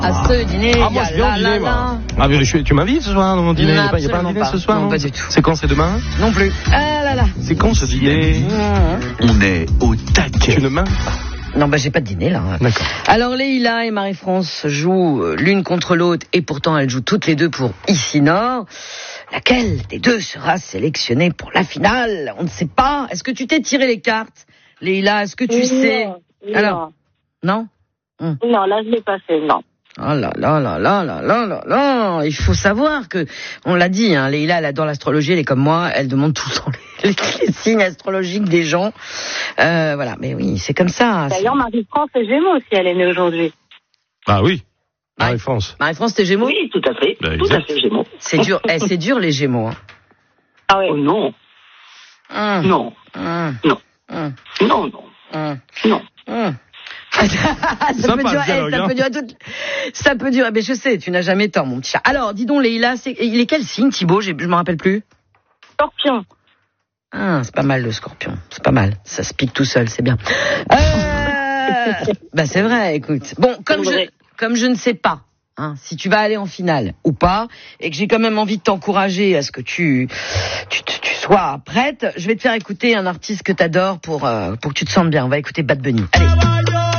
À ce dîner, moi je viens au dîner, moi. Ah mais tu m'invites ce soir dans mon dîner? Il n'y a pas un dîner ce soir? Non, pas du tout. C'est quand? C'est demain? Non plus. Ah là là. C'est quand ce dîner? On est au taquet. Tu ne m'invites pas? Non, j'ai pas de dîner, là. D'accord. Alors, Leïla et Marie-France jouent l'une contre l'autre, et pourtant, elles jouent toutes les deux pour Ici Nord. Laquelle des deux sera sélectionnée pour la finale? On ne sait pas. Est-ce que tu t'es tiré les cartes, Leïla? Est-ce que tu sais? Alors, non? Non, là, je l'ai pas fait, non. Oh là là là là là là là là. Il faut savoir que, on l'a dit, hein, Leïla, elle adore l'astrologie, elle est comme moi, elle demande tout le temps les signes astrologiques des gens. Voilà, mais oui, c'est comme ça. D'ailleurs, Marie-France est Gémeaux si elle est née aujourd'hui. Ah oui, Marie-France. Marie-France, t'es Gémeaux? Oui, tout à fait. Tout à fait Gémeaux. C'est dur, c'est dur les Gémeaux. Hein. Ah oui. Oh non. Non. Non. Non, non. Non. Ça peut durer, mais je sais, tu n'as jamais tort, mon petit chat. Alors, dis donc, Leïla, il est quel signe, Thibaut? Je me rappelle plus. Scorpion. Ah, c'est pas mal le scorpion, c'est pas mal. Ça se pique tout seul, c'est bien. C'est vrai, écoute. Bon, comme je ne sais pas, hein, si tu vas aller en finale ou pas, et que j'ai quand même envie de t'encourager à ce que tu sois prête, je vais te faire écouter un artiste que t'adores pour que tu te sentes bien. On va écouter Bad Bunny. Allez.